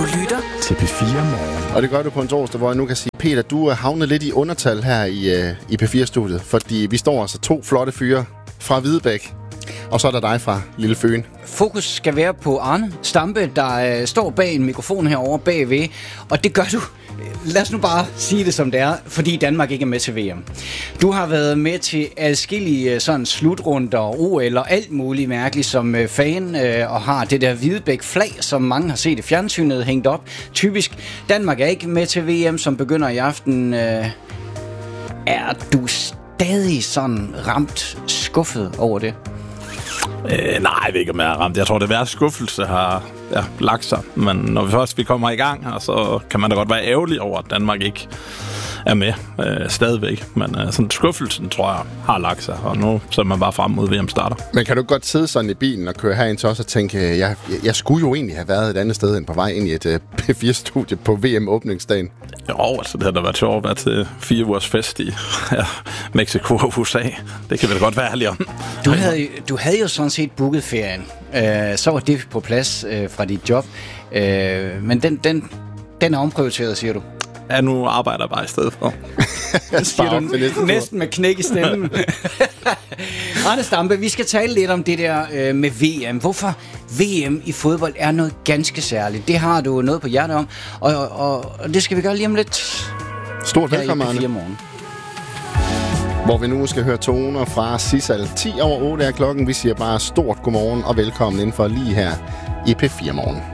Du lytter til P4 Morgen. Og det gør du på en torsdag, hvor jeg nu kan sige, Peter, du er havnet lidt i undertal her i P4-studiet, fordi vi står altså 2 flotte fyre fra Hvidebæk, og så er der dig fra Lille Føen. Fokus skal være på Arne Stampe, der står bag en mikrofon herovre bagved, og det gør du. Lad os nu bare sige det som det er, fordi Danmark ikke er med til VM. Du har været med til adskillige sådan slutrunder, OL og alt muligt mærkeligt som fan, og har det der Hvidebæk-flag, som mange har set i fjernsynet hængt op. Typisk, Danmark er ikke med til VM, som begynder i aften. Er du stadig sådan ramt skuffet over det? Nej, jeg ved ikke, om jeg er ramt. Jeg tror, det værste skuffelse har lagt sig. Men når vi først kommer i gang, så kan man da godt være ærgerlig over, at Danmark ikke er med stadigvæk. Men sådan skuffelsen, tror jeg, har lagt sig. Og nu så er man bare frem mod VM starter. Men kan du godt sidde sådan i bilen og køre herind til os og tænke, jeg skulle jo egentlig have været et andet sted end på vej ind i et P4-studie på VM-åbningsdagen? Jo, altså det har da været sjovt at være til 4 ugers fest i Mexico og USA. Det kan vi da godt være ærlige om. Du havde jo sådan set booket ferien. Så var det på plads fra dit job. Men den er omprioriteret, siger du? Ja, nu arbejder jeg bare i stedet for. Siger du næsten med knæk i stemmen. Arne Stampe, vi skal tale lidt om det der med VM. Hvorfor VM i fodbold er noget ganske særligt. Det har du noget på hjertet om, og det skal vi gøre lige om lidt. Stort velkommen, Arne. Hvor vi nu skal høre toner fra Sissal. 10 over 8 er klokken. Vi siger bare stort godmorgen og velkommen indenfor lige her i P4 Morgen.